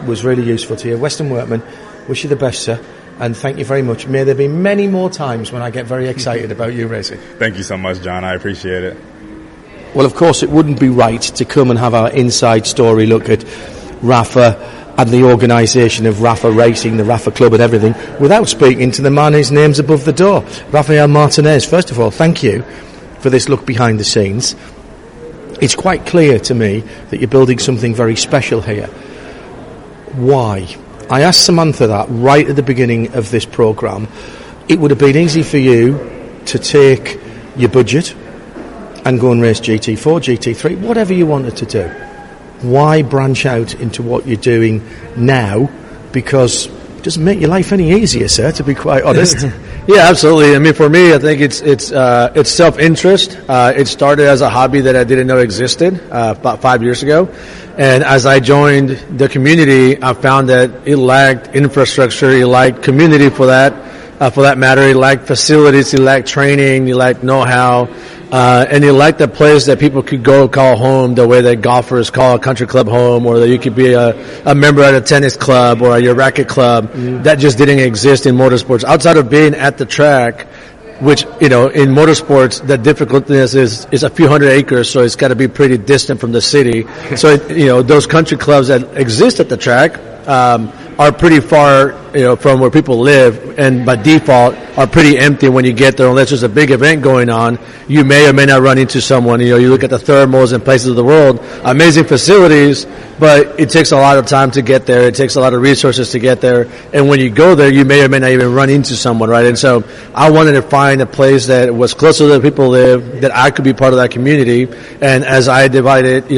was really useful to you. Weston Workman, wish you the best, sir, and thank you very much. May there be many more times when I get very excited about you racing. Thank you so much, John. I appreciate it. Well, of course, it wouldn't be right to come and have our inside story look at Rafa and the organisation of Rafa Racing, the Rafa Club and everything, without speaking to the man whose name's above the door, Rafael Martinez. First of all, thank you for this look behind the scenes. It's quite clear to me that you're building something very special here. Why? I asked Samantha that right at the beginning of this programme. It would have been easy for you to take your budget and go and race GT4, GT3, whatever you wanted to do. Why branch out into what you're doing now? Because it doesn't make your life any easier, sir, to be quite honest. Yeah, absolutely. I mean, for me, I think it's self-interest. It started as a hobby that I didn't know existed about 5 years ago. And as I joined the community, I found that it lacked infrastructure, it lacked community for that matter. It lacked facilities, it lacked training, it lacked know-how. And you like the place that people could go call home the way that golfers call a country club home, or that you could be a member at a tennis club or your racket club. That just didn't exist in motorsports. Outside of being at the track, which, in motorsports, the difficultness is a few hundred acres, so it's got to be pretty distant from the city. So, those country clubs that exist at the track, are pretty far, from where people live, and by default are pretty empty when you get there, unless there's a big event going on. You may or may not run into someone. You look at the thermals and places of the world, amazing facilities, but it takes a lot of time to get there. It takes a lot of resources to get there. And when you go there, you may or may not even run into someone, right? And so I wanted to find a place that was closer to where people live, that I could be part of that community. And as I decided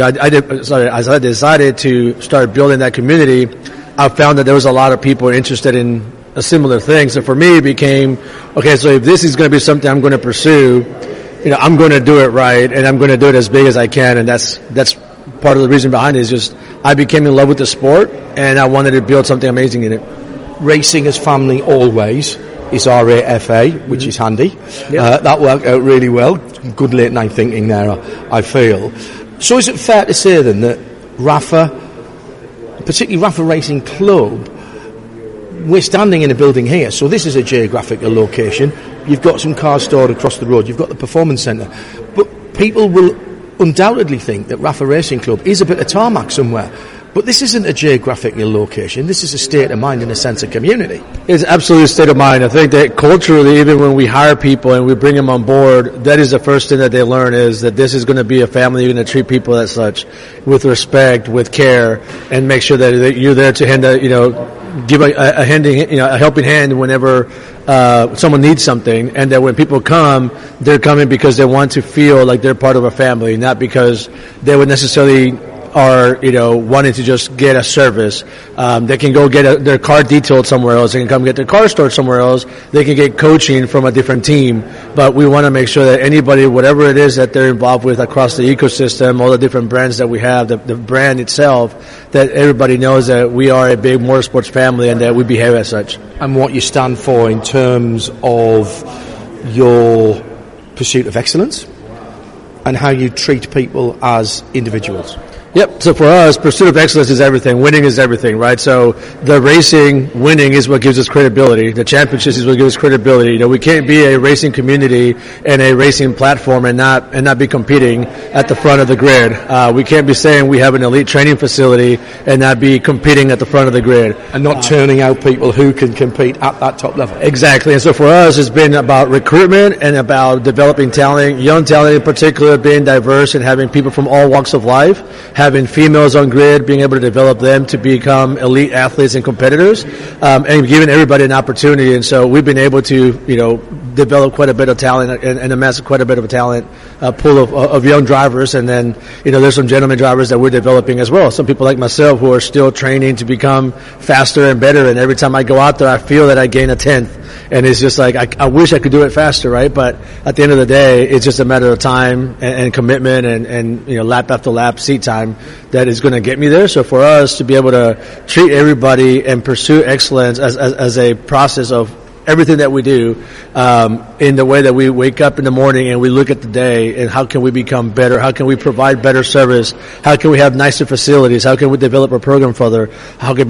to start building that community, I found that there was a lot of people interested in a similar thing. So for me, it became, okay, so if this is going to be something I'm going to pursue, I'm going to do it right, and I'm going to do it as big as I can. And that's part of the reason behind it, is just I became in love with the sport, and I wanted to build something amazing in it. Racing as family always is RAFA, which is handy. Yep. That worked out really well. Good late night thinking there, I feel. So is it fair to say then that Rafa, particularly Rafa Racing Club, we're standing in a building here, so this is a geographical location. You've got some cars stored across the road, you've got the performance centre, but people will undoubtedly think that Rafa Racing Club is a bit of tarmac somewhere. But this isn't a geographical location. This is a state of mind and a sense of community. It's absolutely a state of mind. I think that culturally, even when we hire people and we bring them on board, that is the first thing that they learn, is that this is going to be a family. You're going to treat people as such, with respect, with care, and make sure that you're there to give a helping hand whenever someone needs something, and that when people come, they're coming because they want to feel like they're part of a family, not because they would necessarily are, wanting to just get a service. They can go get their car detailed somewhere else. They can come get their car stored somewhere else. They can get coaching from a different team. But we want to make sure that anybody, whatever it is that they're involved with across the ecosystem, all the different brands that we have, the brand itself, that everybody knows that we are a big motorsports family and that we behave as such. And what you stand for in terms of your pursuit of excellence and how you treat people as individuals. Yep. So for us, pursuit of excellence is everything. Winning is everything, right? So the racing, winning is what gives us credibility. The championships is what gives us credibility. We can't be a racing community and a racing platform and not be competing at the front of the grid. We can't be saying we have an elite training facility and not be competing at the front of the grid. And not turning out people who can compete at that top level. Exactly. And so for us, it's been about recruitment and about developing talent, young talent in particular, being diverse and having people from all walks of life, having females on grid, being able to develop them to become elite athletes and competitors, and giving everybody an opportunity. And so we've been able to, develop quite a bit of talent and amass quite a bit of a talent pool of young drivers. And then, there's some gentleman drivers that we're developing as well. Some people like myself who are still training to become faster and better. And every time I go out there, I feel that I gain a tenth. And it's just like, I wish I could do it faster, right? But at the end of the day, it's just a matter of time and commitment and lap after lap seat time that is going to get me there. So for us to be able to treat everybody and pursue excellence as a process of everything that we do, in the way that we wake up in the morning and we look at the day and how can we become better? How can we provide better service? How can we have nicer facilities? How can we develop a program further? How can